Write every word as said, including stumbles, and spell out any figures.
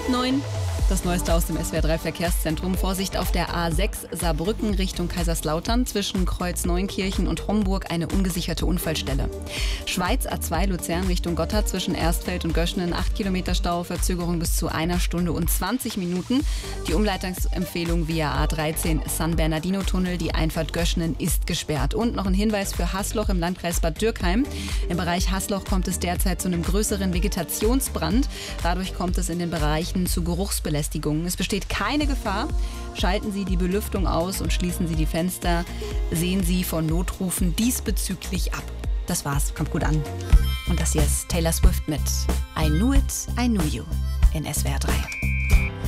Halb neun. Das Neueste aus dem S W R drei Verkehrszentrum. Vorsicht auf der A sechs Saarbrücken Richtung Kaiserslautern. Zwischen Kreuz-Neunkirchen und Homburg eine ungesicherte Unfallstelle. Schweiz A zwei Luzern Richtung Gotthard. Zwischen Erstfeld und Göschenen acht Kilometer Stau. Verzögerung bis zu einer Stunde und zwanzig Minuten. Die Umleitungsempfehlung via A dreizehn San Bernardino-Tunnel. Die Einfahrt Göschenen ist gesperrt. Und noch ein Hinweis für Hasloch im Landkreis Bad Dürkheim. Im Bereich Hasloch kommt es derzeit zu einem größeren Vegetationsbrand. Dadurch kommt es in den Bereichen zu Geruchsbelästigungen. Es besteht keine Gefahr. Schalten Sie die Belüftung aus und schließen Sie die Fenster. Sehen Sie von Notrufen diesbezüglich ab. Das war's, kommt gut an. Und das hier ist Taylor Swift mit I Knew It, I Knew You in S W R drei.